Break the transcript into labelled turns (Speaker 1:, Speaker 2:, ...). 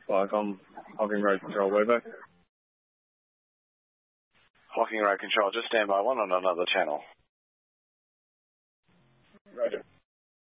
Speaker 1: Viacom, Hocking Road Control, Weber.
Speaker 2: Hocking Road Control, just stand by one on another channel.
Speaker 1: Roger.